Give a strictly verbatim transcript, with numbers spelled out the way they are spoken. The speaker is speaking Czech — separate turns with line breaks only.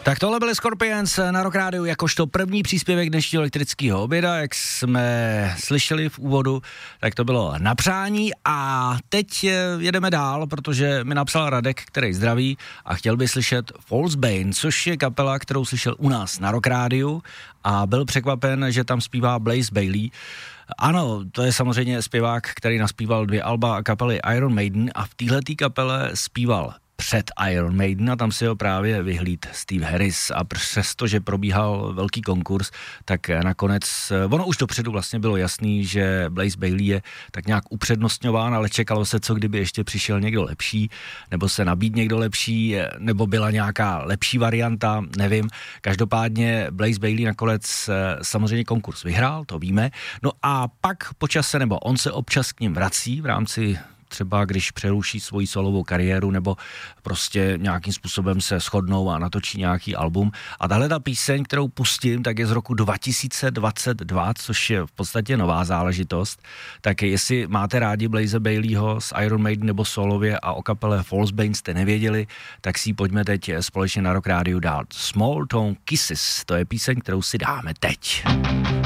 Tak tohle byly Scorpions na Rock Rádiu jakožto první příspěvek dnešního elektrického oběda, jak jsme slyšeli v úvodu, tak to bylo na přání a teď jedeme dál, protože mi napsal Radek, který zdraví a chtěl by slyšet False Bane, což je kapela, kterou slyšel u nás na Rock Rádiu a byl překvapen, že tam zpívá Blaze Bayley. Ano, to je samozřejmě zpěvák, který naspíval dvě alba kapely Iron Maiden a v téhletý kapele zpíval před Iron Maiden a tam si ho právě vyhlíd Steve Harris a přestože probíhal velký konkurs, tak nakonec, ono už dopředu vlastně bylo jasný, že Blaze Bayley je tak nějak upřednostňován, ale čekalo se, co kdyby ještě přišel někdo lepší, nebo se nabíd někdo lepší, nebo byla nějaká lepší varianta, nevím. Každopádně Blaze Bayley nakonec samozřejmě konkurs vyhrál, to víme. No a pak po čase, nebo on se občas k ním vrací v rámci třeba když přeruší svoji solovou kariéru nebo prostě nějakým způsobem se shodnou a natočí nějaký album. A tahle ta píseň, kterou pustím, tak je z roku dva tisíce dvacet dva, což je v podstatě nová záležitost. Tak jestli máte rádi Blaze Bayleyho z Iron Maiden nebo solově a o kapele False Bane jste nevěděli, tak si ji pojďme teď společně na Rock Rádiu dát. Small Town Kisses, to je píseň, kterou si dáme teď.